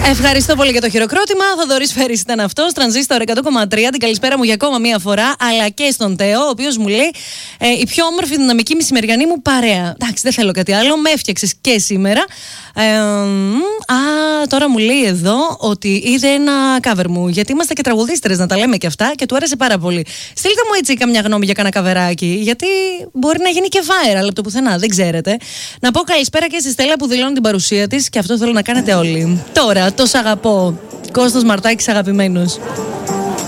Ευχαριστώ πολύ για το χειροκρότημα. Θοδωρής Φέρης ήταν αυτός. Τρανζίστορ 100,3. Την καλησπέρα μου για ακόμα μία φορά. Αλλά και στον Τέο, ο οποίος μου λέει η πιο όμορφη δυναμική μεσημεριανή μου παρέα. Εντάξει, δεν θέλω κάτι άλλο. Με έφτιαξες και σήμερα. Τώρα μου λέει εδώ ότι είδε ένα cover μου. Γιατί είμαστε και τραγουδίστρες, να τα λέμε και αυτά. Και του άρεσε πάρα πολύ. Στείλτε μου έτσι καμιά γνώμη για κάνα καβεράκι. Γιατί μπορεί να γίνει και viral από το πουθενά. Δεν ξέρετε. Να πω καλησπέρα και στη Στέλλα που δηλώνει την παρουσία της. Και αυτό θέλω να κάνετε όλοι. Τώρα, το σ' αγαπώ. Κώστας Μαρτάκης, αγαπημένος.